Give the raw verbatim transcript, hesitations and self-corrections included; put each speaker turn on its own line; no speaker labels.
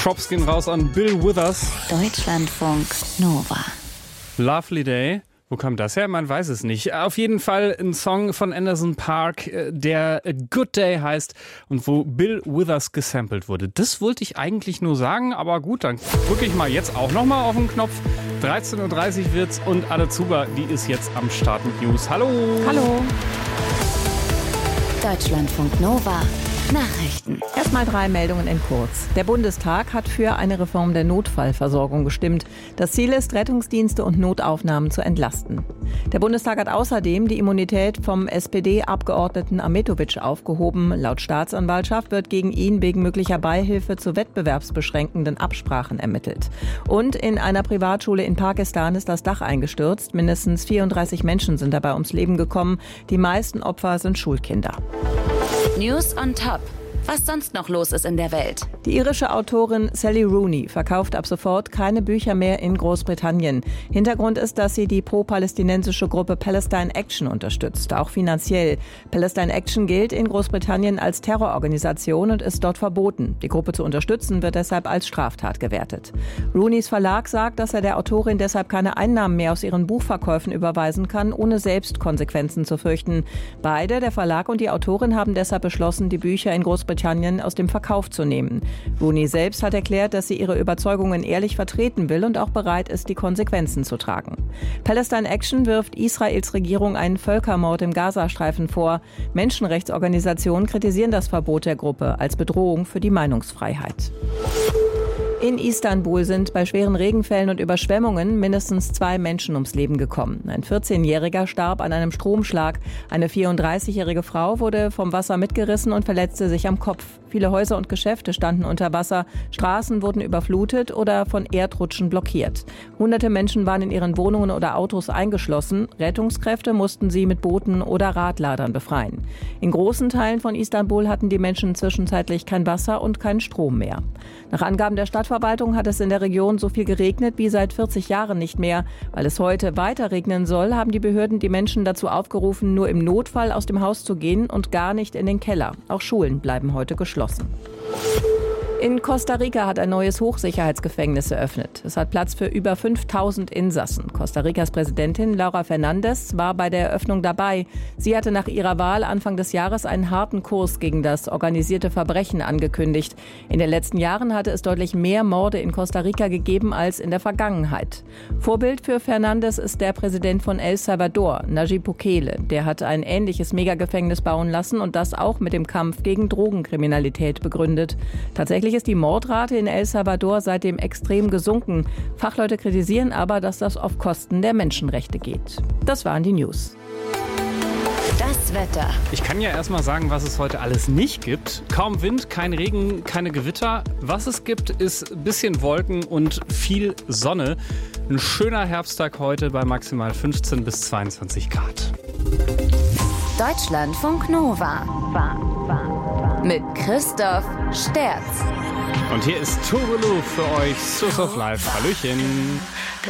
Props gehen raus an Bill Withers.
Deutschlandfunk Nova.
Lovely Day. Wo kam das her? Man weiß es nicht. Auf jeden Fall ein Song von Anderson .Paak, der A Good Day heißt und wo Bill Withers gesampelt wurde. Das wollte ich eigentlich nur sagen, aber gut, dann drücke ich mal jetzt auch nochmal auf den Knopf. dreizehn Uhr dreißig wird's und Anne Zuber, die ist jetzt am Start mit News. Hallo!
Hallo! Deutschlandfunk Nova. Nachrichten.
Erstmal drei Meldungen in kurz. Der Bundestag hat für eine Reform der Notfallversorgung gestimmt. Das Ziel ist, Rettungsdienste und Notaufnahmen zu entlasten. Der Bundestag hat außerdem die Immunität vom S P D-Abgeordneten Ahmetović aufgehoben. Laut Staatsanwaltschaft wird gegen ihn wegen möglicher Beihilfe zu wettbewerbsbeschränkenden Absprachen ermittelt. Und in einer Privatschule in Pakistan ist das Dach eingestürzt. Mindestens vierunddreißig Menschen sind dabei ums Leben gekommen. Die meisten Opfer sind Schulkinder.
News on Top. Was sonst noch los ist in der Welt.
Die irische Autorin Sally Rooney verkauft ab sofort keine Bücher mehr in Großbritannien. Hintergrund ist, dass sie die pro-palästinensische Gruppe Palestine Action unterstützt, auch finanziell. Palestine Action gilt in Großbritannien als Terrororganisation und ist dort verboten. Die Gruppe zu unterstützen wird deshalb als Straftat gewertet. Rooneys Verlag sagt, dass er der Autorin deshalb keine Einnahmen mehr aus ihren Buchverkäufen überweisen kann, ohne selbst Konsequenzen zu fürchten. Beide, der Verlag und die Autorin, haben deshalb beschlossen, die Bücher in Großbritannien aus dem Verkauf zu nehmen. Rooney selbst hat erklärt, dass sie ihre Überzeugungen ehrlich vertreten will und auch bereit ist, die Konsequenzen zu tragen. Palestine Action wirft Israels Regierung einen Völkermord im Gazastreifen vor. Menschenrechtsorganisationen kritisieren das Verbot der Gruppe als Bedrohung für die Meinungsfreiheit. In Istanbul sind bei schweren Regenfällen und Überschwemmungen mindestens zwei Menschen ums Leben gekommen. Ein vierzehnjähriger starb an einem Stromschlag. Eine vierunddreißigjährige Frau wurde vom Wasser mitgerissen und verletzte sich am Kopf. Viele Häuser und Geschäfte standen unter Wasser. Straßen wurden überflutet oder von Erdrutschen blockiert. Hunderte Menschen waren in ihren Wohnungen oder Autos eingeschlossen. Rettungskräfte mussten sie mit Booten oder Radladern befreien. In großen Teilen von Istanbul hatten die Menschen zwischenzeitlich kein Wasser und keinen Strom mehr. Nach Angaben der Stadtverwaltung hat es in der Region so viel geregnet wie seit vierzig Jahren nicht mehr. Weil es heute weiter regnen soll, haben die Behörden die Menschen dazu aufgerufen, nur im Notfall aus dem Haus zu gehen und gar nicht in den Keller. Auch Schulen bleiben heute geschlossen. In Costa Rica hat ein neues Hochsicherheitsgefängnis eröffnet. Es hat Platz für über fünftausend Insassen. Costa Ricas Präsidentin Laura Fernández war bei der Eröffnung dabei. Sie hatte nach ihrer Wahl Anfang des Jahres einen harten Kurs gegen das organisierte Verbrechen angekündigt. In den letzten Jahren hatte es deutlich mehr Morde in Costa Rica gegeben als in der Vergangenheit. Vorbild für Fernández ist der Präsident von El Salvador, Nayib Bukele. Der hat ein ähnliches Megagefängnis bauen lassen und das auch mit dem Kampf gegen Drogenkriminalität begründet. Tatsächlich ist die Mordrate in El Salvador seitdem extrem gesunken. Fachleute kritisieren aber, dass das auf Kosten der Menschenrechte geht. Das waren die News.
Das Wetter.
Ich kann ja erstmal sagen, was es heute alles nicht gibt. Kaum Wind, kein Regen, keine Gewitter. Was es gibt, ist ein bisschen Wolken und viel Sonne. Ein schöner Herbsttag heute bei maximal fünfzehn bis zweiundzwanzig Grad.
Deutschlandfunk Nova. Mit Christoph Sterz.
Und hier ist Tourelu für euch, Source of Life. Hallöchen.